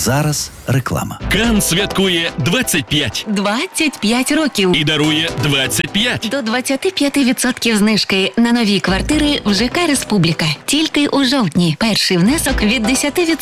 зараз реклама. Кан святкує 25 років. і дарує 25. До 25% знижки на нові квартири в ЖК «Республіка». Тільки у жовтні. Перший внесок від 10%.